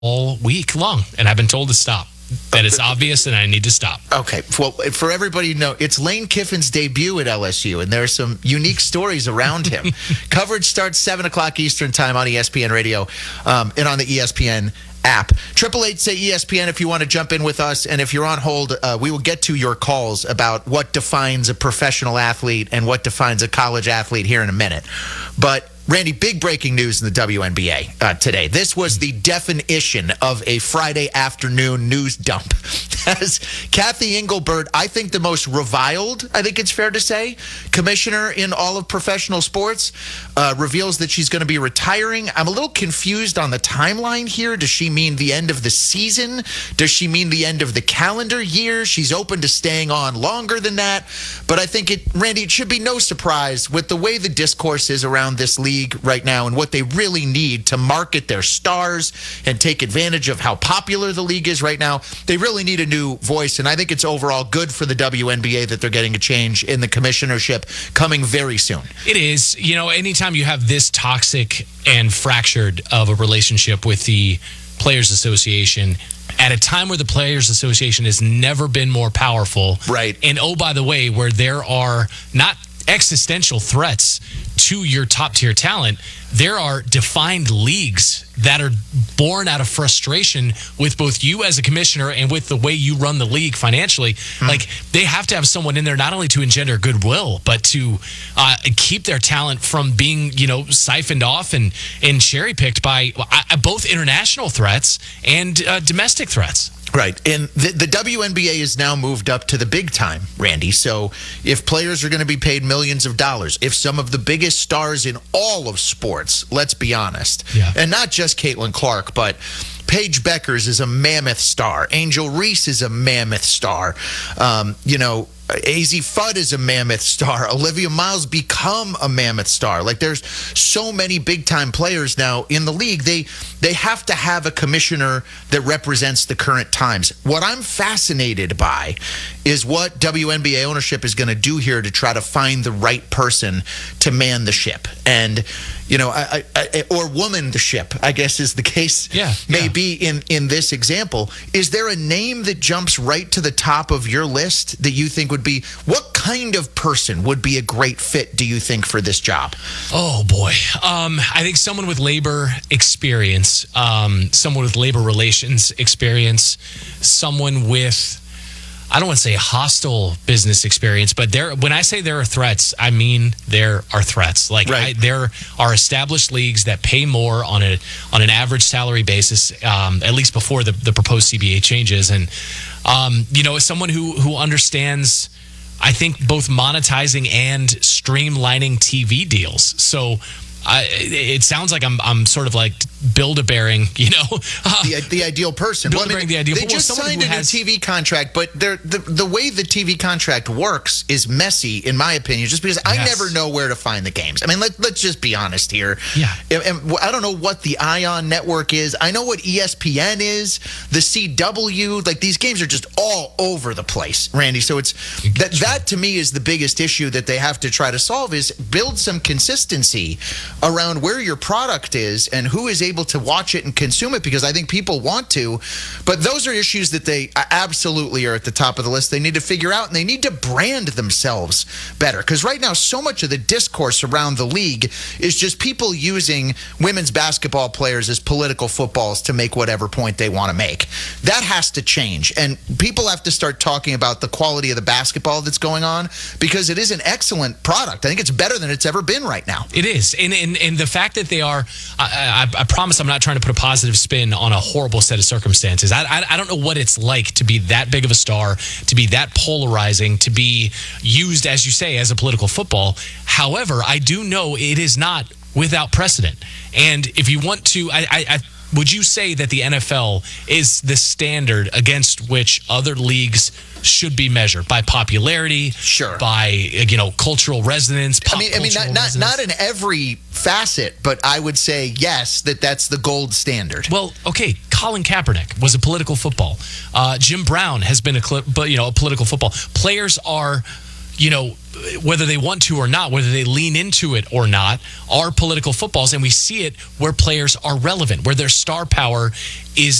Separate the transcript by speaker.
Speaker 1: all week long, and I've been told to stop. That it's obvious, and I need to stop.
Speaker 2: Okay. Well, for everybody to know, it's Lane Kiffin's debut at LSU, and there are some unique stories around him. Coverage starts 7 o'clock Eastern time on ESPN Radio and on the ESPN app. 888-SAY-ESPN if you want to jump in with us. And if you're on hold, we will get to your calls about what defines a professional athlete and what defines a college athlete here in a minute. But Randy, big breaking news in the WNBA today. This was the definition of a Friday afternoon news dump. As Kathy Engelbert, I think the most reviled, I think it's fair to say, commissioner in all of professional sports, reveals that she's going to be retiring. I'm a little confused on the timeline here. Does she mean the end of the season? Does she mean the end of the calendar year? She's open to staying on longer than that. But I think, Randy, it should be no surprise with the way the discourse is around this league right now and what they really need to market their stars and take advantage of how popular the league is right now. They really need a new voice, and I think it's overall good for the WNBA that they're getting a change in the commissionership coming very soon.
Speaker 1: It is. You know, anytime you have this toxic and fractured of a relationship with the Players Association at a time where the Players Association has never been more powerful.
Speaker 2: Right.
Speaker 1: And oh, by the way, where there are not existential threats to your top tier talent, there are defined leagues that are born out of frustration with both you as a commissioner and with the way you run the league financially. Like, they have to have someone in there not only to engender goodwill, but to keep their talent from being, siphoned off and cherry picked by both international threats and domestic threats.
Speaker 2: Right. And the WNBA is now moved up to the big time, Randy. So if players are going to be paid millions of dollars, if some of the biggest stars in all of sports, let's be honest, and not just Caitlin Clark, but Paige Beckers is a mammoth star. Angel Reese is a mammoth star. AZ Fudd is a mammoth star. Olivia Miles become a mammoth star. Like, there's so many big-time players now in the league. They have to have a commissioner that represents the current times. What I'm fascinated by is what WNBA ownership is going to do here to try to find the right person to man the ship. And, or woman the ship, I guess is the case may be in this example. Is there a name that jumps right to the top of your list that you think would be, what kind of person would be a great fit, do you think, for this job?
Speaker 1: Oh, boy. I think someone with labor experience, someone with labor relations experience, someone with, I don't want to say hostile business experience, but when I say there are threats, I mean there are threats. Like,
Speaker 2: right.
Speaker 1: There are established leagues that pay more on an average salary basis, at least before the proposed CBA changes. And, someone who understands, I think, both monetizing and streamlining TV deals. So it sounds like I'm sort of like Build-A-Bearing,
Speaker 2: the ideal person.
Speaker 1: Build-A-Bearing the ideal.
Speaker 2: They just signed a new TV contract, but the way the TV contract works is messy, in my opinion, just because I never know where to find the games. I mean, let's just be honest here.
Speaker 1: Yeah.
Speaker 2: And I don't know what the ION network is. I know what ESPN is, the CW. Like, these games are just all over the place, Randy. So it's that to me is the biggest issue that they have to try to solve, is build some consistency around where your product is and who is able to watch it and consume it, because I think people want to. But those are issues that they absolutely are at the top of the list. They need to figure out, and they need to brand themselves better, because right now so much of the discourse around the league is just people using women's basketball players as political footballs to make whatever point they want to make. That has to change, and people have to start talking about the quality of the basketball that's going on, because it is an excellent product. I think it's better than it's ever been right now.
Speaker 1: It is. And the fact that they are, I promise I'm not trying to put a positive spin on a horrible set of circumstances. I don't know what it's like to be that big of a star, to be that polarizing, to be used, as you say, as a political football. However, I do know it is not without precedent. And if you want to, would you say that the NFL is the standard against which other leagues should be measured by popularity,
Speaker 2: sure,
Speaker 1: by cultural resonance?
Speaker 2: Not in every facet, but I would say yes, that's the gold standard.
Speaker 1: Well, okay, Colin Kaepernick was a political football. Jim Brown has been a political football. Players are whether they want to or not, whether they lean into it or not, are political footballs. And we see it where players are relevant, where their star power is